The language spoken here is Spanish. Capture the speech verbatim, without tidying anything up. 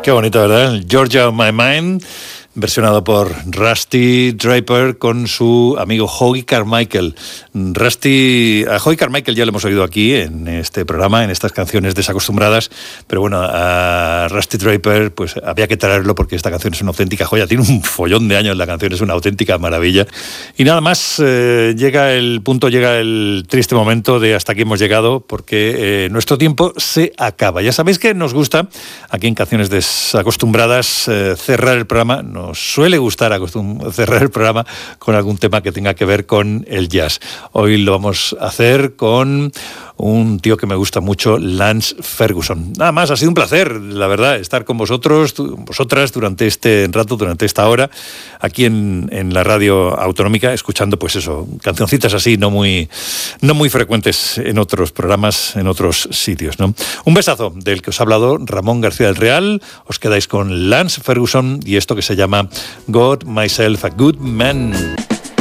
Qué bonito, ¿verdad? Georgia on My Mind, versionado por Rusty Draper con su amigo Hoagy Carmichael. Rusty, a Hoagy Carmichael ya lo hemos oído aquí en este programa, en estas canciones desacostumbradas, pero bueno, a Rusty Draper pues había que traerlo porque esta canción es una auténtica joya, tiene un follón de años, la canción es una auténtica maravilla. Y nada más, eh, llega el punto, llega el triste momento de hasta aquí hemos llegado, porque eh, nuestro tiempo se acaba. Ya sabéis que nos gusta, aquí en Canciones Desacostumbradas, eh, cerrar el programa, nos suele gustar acostum- cerrar el programa con algún tema que tenga que ver con el jazz. Hoy lo vamos a hacer con un tío que me gusta mucho, Lance Ferguson. Nada más, ha sido un placer, la verdad, estar con vosotros, vosotras, durante este rato, durante esta hora, aquí en, en la radio autonómica, escuchando, pues eso, cancioncitas así, no muy, no muy frecuentes en otros programas, en otros sitios, ¿no? Un besazo del que os ha hablado Ramón García del Real. Os quedáis con Lance Ferguson y esto que se llama Got Myself a Good Man.